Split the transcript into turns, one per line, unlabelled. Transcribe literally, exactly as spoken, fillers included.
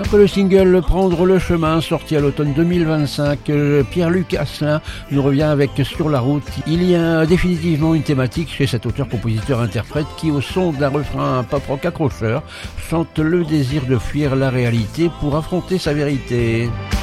Après le single Prendre le chemin, sorti à l'automne deux mille vingt-cinq, Pierre-Luc Asselin nous revient avec Sur la route. Il y a définitivement une thématique chez cet auteur-compositeur-interprète qui, au son d'un refrain pop-rock accrocheur, chante le désir de fuir la réalité pour affronter sa vérité.